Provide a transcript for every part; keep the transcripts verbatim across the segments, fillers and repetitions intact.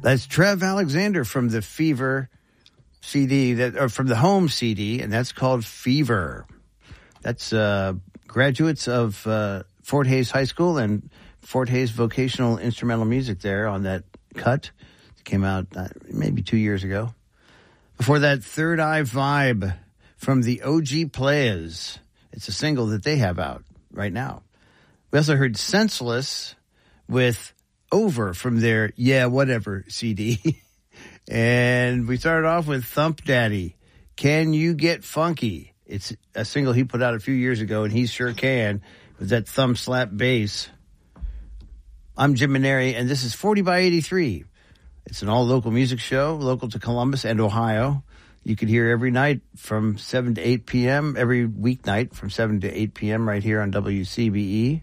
That's Trev Alexander from the Fever C D, that or from the Home C D, and that's called Fever. That's uh, graduates of uh, Fort Hays High School and Fort Hays Vocational Instrumental Music there on that cut. It came out uh, maybe two years ago. Before that, Third Eye Vibe from the O G Players. It's a single that they have out right now. We also heard Senseless with Over from their Yeah Whatever C D. And we started off with Thump Daddy, Can You Get Funky? It's a single he put out a few years ago, and he sure can with that thumb slap bass. I'm Jim Maneri, and this is forty by eighty-three. It's an all-local music show, local to Columbus and Ohio. You can hear every night from seven to eight p.m., every weeknight from seven to eight p.m. right here on W C B E.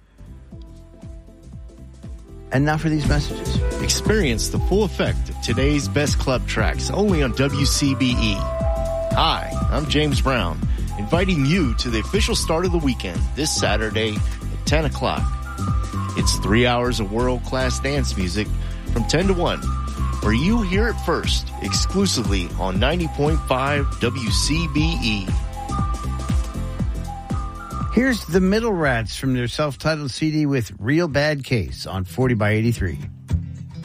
And now for these messages. Experience the full effect of today's best club tracks only on W C B E. Hi, I'm James Brown, inviting you to the official start of the weekend this Saturday at ten o'clock. It's three hours of world-class dance music from ten to one, where you hear it first, exclusively on ninety point five W C B E. Here's the Middle Rats from their self-titled C D with Real Bad Case on forty by eighty-three.